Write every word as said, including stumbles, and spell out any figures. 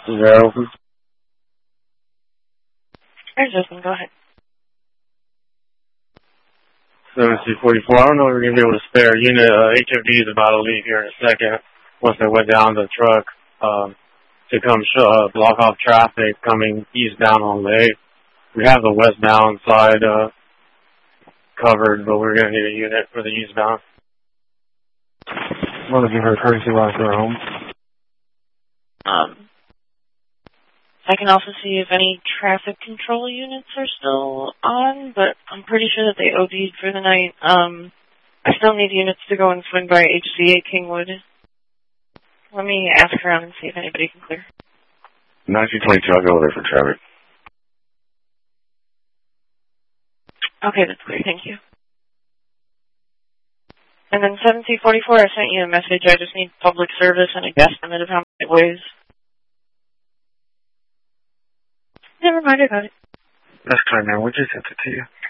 Is that open? There's open. Go ahead. seven C forty-four. I don't know if we're going to be able to spare a unit. Uh, H F D is about to leave here in a second once they went down the truck um, to come show, uh, block off traffic coming eastbound on Lake. We have the westbound side uh, covered, but we're going to need a unit for the eastbound. I'm going to give her a courtesy while I go home. Um, I can also see if any traffic control units are still on, but I'm pretty sure that they O D'd for the night. Um, I still need units to go and swing by H C A Kingwood. Let me ask around and see if anybody can clear. nineteen twenty-two, I'll go over there for traffic. Okay, that's clear. Thank you. And then seven C forty-four, I sent you a message. I just need public service and a guesstimate of how much it weighs. Never mind, I got it. That's fine, man. We just sent it to you.